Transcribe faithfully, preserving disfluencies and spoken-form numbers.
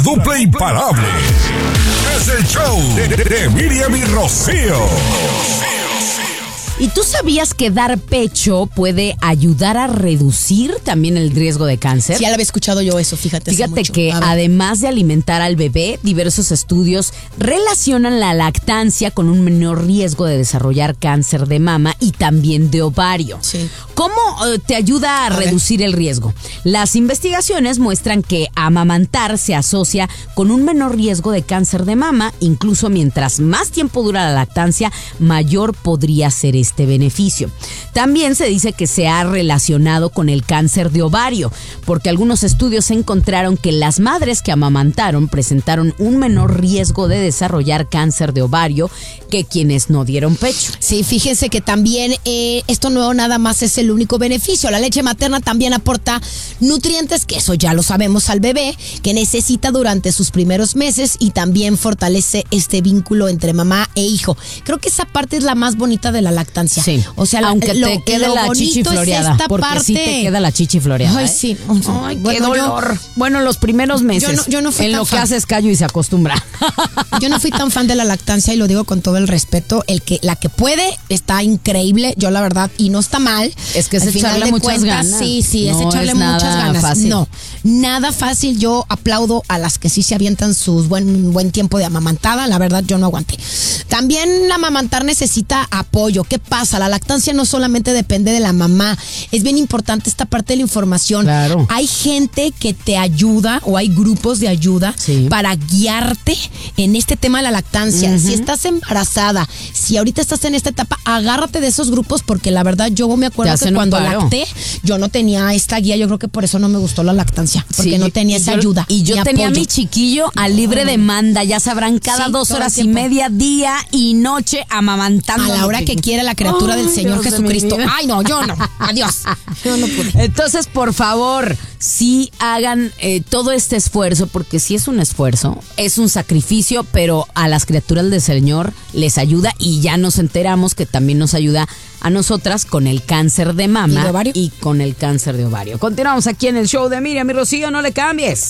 Dupla imparable. Es el show de, de, de Miriam y Rocío. ¿Y tú sabías que dar pecho puede ayudar a reducir también el riesgo de cáncer? Sí, ya lo había escuchado yo eso, fíjate. Fíjate que además de alimentar al bebé, diversos estudios relacionan la lactancia con un menor riesgo de desarrollar cáncer de mama y también de ovario. Sí. ¿Cómo uh, te ayuda a, a reducir ver. el riesgo? Las investigaciones muestran que amamantar se asocia con un menor riesgo de cáncer de mama, incluso mientras más tiempo dura la lactancia, mayor podría ser este beneficio. También se dice que se ha relacionado con el cáncer de ovario, porque algunos estudios encontraron que las madres que amamantaron presentaron un menor riesgo de desarrollar cáncer de ovario que quienes no dieron pecho. Sí, fíjense que también eh, esto no nada más es el único beneficio. La leche materna también aporta nutrientes, que eso ya lo sabemos, al bebé, que necesita durante sus primeros meses, y también fortalece este vínculo entre mamá e hijo. Creo que esa parte es la más bonita de la lactancia. Sí, o sea, aunque lo, te quede lo la chichi floreada, es porque parte... sí te queda la chichi floreada. Ay, ¿eh? sí. Ay, qué bueno, dolor. Yo, bueno, los primeros meses. Yo no, yo no fui en tan lo que fan. haces callo y se acostumbra. Yo no fui tan fan de la lactancia, y lo digo con todo el respeto. El que la que puede está increíble, yo la verdad, y no está mal. Es que es Al echarle final de muchas cuentas, ganas. Sí, sí, no es echarle es muchas nada ganas. Fácil. No, nada fácil. Yo aplaudo a las que sí se avientan sus buen buen tiempo de amamantada. La verdad, yo no aguanté. También la amamantar necesita apoyo. ¿Qué pasa? La lactancia no solamente depende de la mamá. Es bien importante esta parte de la información. Claro. Hay gente que te ayuda, o hay grupos de ayuda, sí, para guiarte en este tema de la lactancia. Uh-huh. Si estás embarazada, si ahorita estás en esta etapa, agárrate de esos grupos, porque la verdad yo me acuerdo que cuando lacté, yo no tenía esta guía. Yo creo que por eso no me gustó la lactancia, porque sí, no tenía esa yo, ayuda. Y yo tenía apoyo. a mi chiquillo a libre demanda, ya sabrán, cada sí, dos horas y media, día y noche, amamantando. A la hora que quiera la criatura Ay, del Señor Dios Jesucristo. De Ay, no, yo no. Adiós. Yo no pude. Entonces, por favor, sí hagan eh, todo este esfuerzo, porque sí es un esfuerzo, es un sacrificio, pero a las criaturas del Señor les ayuda, y ya nos enteramos que también nos ayuda a nosotras con el cáncer de mama y, de y con el cáncer de ovario. Continuamos aquí en el show de Miriam y Rocío, no le cambies.